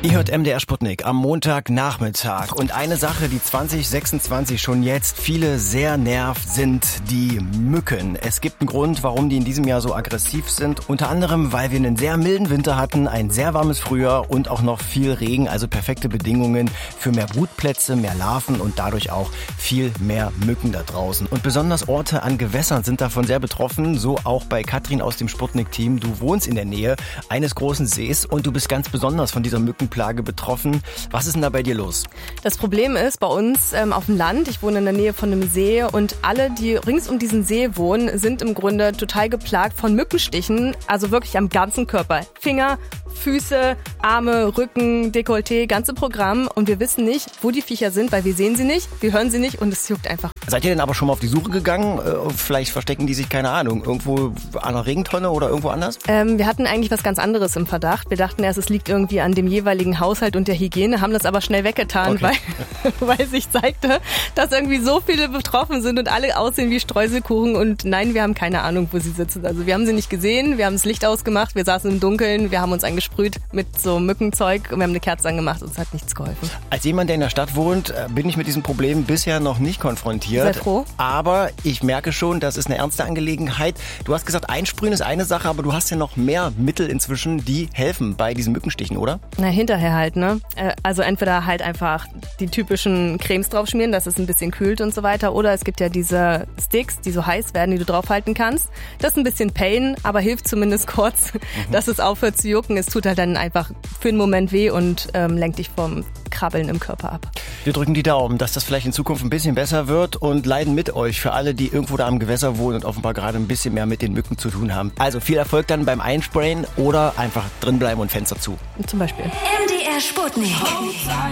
Ihr hört MDR Sputnik am Montagnachmittag. Und eine Sache, die 2026 schon jetzt viele sehr nervt, sind die Mücken. Es gibt einen Grund, warum die in diesem Jahr so aggressiv sind. Unter anderem, weil wir einen sehr milden Winter hatten, ein sehr warmes Frühjahr und auch noch viel Regen. Also perfekte Bedingungen für mehr Brutplätze, mehr Larven und dadurch auch viel mehr Mücken da draußen. Und besonders Orte an Gewässern sind davon sehr betroffen. So auch bei Katrin aus dem Sputnik-Team. Du wohnst in der Nähe eines großen Sees und du bist ganz besonders von dieser Mückenplage betroffen. Was ist denn da bei dir los? Das Problem ist bei uns auf dem Land, ich wohne in der Nähe von einem See und alle, die rings um diesen See wohnen, sind im Grunde total geplagt von Mückenstichen, also wirklich am ganzen Körper. Finger, Füße, Arme, Rücken, Dekolleté, ganze Programm. Und wir wissen nicht, wo die Viecher sind, weil wir sehen sie nicht, wir hören sie nicht und es juckt einfach. Seid ihr denn aber schon mal auf die Suche gegangen? Vielleicht verstecken die sich, keine Ahnung, irgendwo an einer Regentonne oder irgendwo anders? Wir hatten eigentlich was ganz anderes im Verdacht. Wir dachten erst, es liegt irgendwie an dem jeweiligen Haushalt und der Hygiene, haben das aber schnell weggetan, Okay. weil sich zeigte, dass irgendwie so viele betroffen sind und alle aussehen wie Streuselkuchen. Und nein, wir haben keine Ahnung, wo sie sitzen. Also wir haben sie nicht gesehen, wir haben das Licht ausgemacht, wir saßen im Dunkeln, wir haben uns eingesprüht mit so Mückenzeug und wir haben eine Kerze angemacht und es hat nichts geholfen. Als jemand, der in der Stadt wohnt, bin ich mit diesem Problem bisher noch nicht konfrontiert. Seid froh. Aber ich merke schon, das ist eine ernste Angelegenheit. Du hast gesagt, einsprühen ist eine Sache, aber du hast ja noch mehr Mittel inzwischen, die helfen bei diesen Mückenstichen, oder? Na, hinterher halt, ne? Also entweder halt einfach die typischen Cremes draufschmieren, dass es ein bisschen kühlt und so weiter. Oder es gibt ja diese Sticks, die so heiß werden, die du draufhalten kannst. Das ist ein bisschen Pain, aber hilft zumindest kurz, dass es aufhört zu jucken. Es tut halt dann einfach für einen Moment weh und lenkt dich vom Krabbeln im Körper ab. Wir drücken die Daumen, dass das vielleicht in Zukunft ein bisschen besser wird und leiden mit euch für alle, die irgendwo da am Gewässer wohnen und offenbar gerade ein bisschen mehr mit den Mücken zu tun haben. Also viel Erfolg dann beim Einsprayen oder einfach drinbleiben und Fenster zu. Zum Beispiel. MDR Sputnik.